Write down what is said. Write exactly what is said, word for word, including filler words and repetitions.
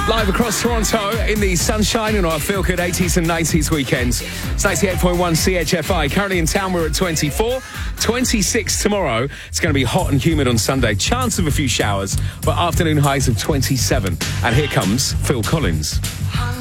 Live across Toronto in the sunshine and our feel-good eighties and nineties weekends. It's ninety-eight point one C H F I. Currently in town, we're at twenty-four. twenty-six tomorrow. It's going to be hot and humid on Sunday. Chance of a few showers, but afternoon highs of twenty-seven. And here comes Phil Collins.